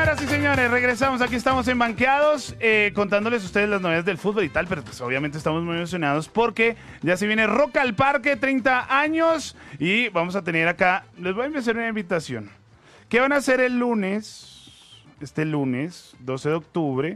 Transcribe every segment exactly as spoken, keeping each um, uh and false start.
Señoras y señores, regresamos. Aquí estamos en Banqueados, eh, contándoles a ustedes las novedades del fútbol y tal, pero pues obviamente estamos muy emocionados porque ya se viene Rock al Parque, treinta años, y vamos a tener acá, les voy a hacer una invitación. ¿Qué van a hacer el lunes? Este lunes, doce de octubre.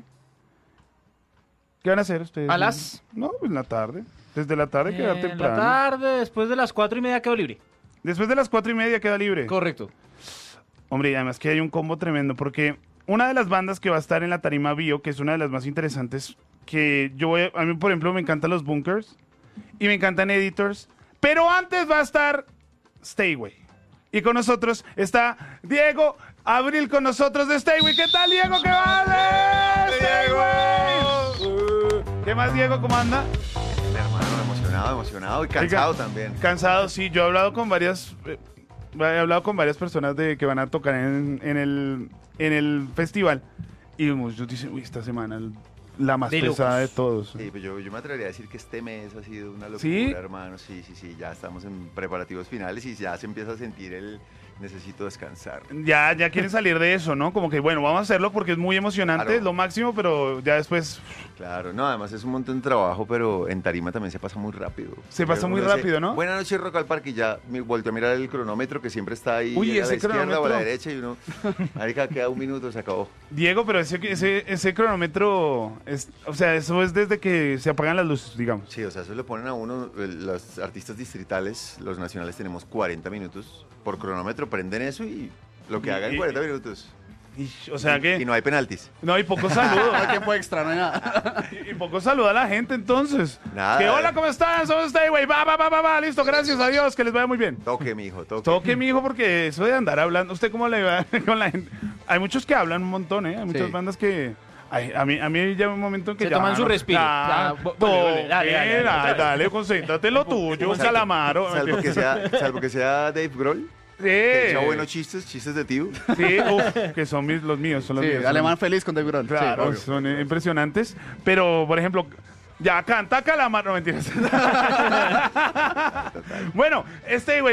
¿Qué van a hacer ustedes? ¿A las? No, pues en la tarde. Desde la tarde queda En temprano. la tarde, después de las cuatro y media quedo libre. Después de las cuatro y media queda libre. Correcto. Hombre, y además que hay un combo tremendo, porque una de las bandas que va a estar en la tarima Bio, que es una de las más interesantes, que yo voy a, a mí, por ejemplo, me encantan los Bunkers y me encantan Editors, pero antes va a estar Stayway. Y con nosotros está Diego Abril con nosotros de Stayway. ¿Qué tal, Diego? ¿Qué va? Stayway. ¿Qué más, Diego? ¿Cómo anda? Hermano, emocionado, emocionado y cansado Oiga, también. Cansado, sí. Yo he hablado con varias... Eh, he hablado con varias personas de que van a tocar en, en, el, en el festival. Y muchos dicen, uy, esta semana la más De pesada locos. de todos. Sí, pues yo, yo me atrevería a decir que este mes ha sido una locura, ¿Sí? hermano. Sí, sí, sí, ya estamos en preparativos finales y ya se empieza a sentir el necesito descansar. Ya, ya quieren salir de eso, ¿no? Como que, bueno, vamos a hacerlo porque es muy emocionante, Claro. es lo máximo, pero ya después Claro, no, además es un montón de trabajo, pero en tarima también se pasa muy rápido. Se pasa Uno muy dice, rápido, ¿no? Buenas noches, Rock al Parque, y ya me volteo a mirar el cronómetro que siempre está ahí Uy, a ese la izquierda o a la cronómetro. derecha y uno, marica, queda un minuto, se acabó. Diego, pero ese, ese, ese cronómetro, es, o sea, eso es desde que se apagan las luces, digamos. Sí, o sea, eso le ponen a uno, el- los artistas distritales, los nacionales tenemos cuarenta minutos por cronómetro, prenden eso y lo que Y- hagan en y- cuarenta minutos. Y, o sea Y que... no hay penaltis. No, y poco saludo. No hay tiempo extra, no hay nada. Y, y poco saludo a la gente, entonces. Nada. Que hola, ¿cómo están? Somos Stayway. Va, va, va, va, va. Listo, gracias a Dios, que les vaya muy bien. Toque, mijo, toque. Toque, mi hijo, porque eso de andar hablando, ¿usted cómo le va con la gente? Hay muchos que hablan un montón, ¿eh? Hay muchas Sí. bandas que... ay, a mí, a mí ya un momento en que Se ya, toman su no, respiro. ya, Ya, vu- toque, vuelve, dale, dale, dale, dale, dale. dale, concéntrate lo tuyo, un Salvo- calamaro. Salvo que sea, salvo que sea Dave Grohl, Sí, que echa buenos chistes, chistes de tío. sí, uf, que son mis, los míos, son los Sí, míos. son- alemán feliz con Dave Grohl. Sí, Claro, obvio. son eh, impresionantes. Pero, por ejemplo, ya canta calamar, no mentiras. Bueno, este güey.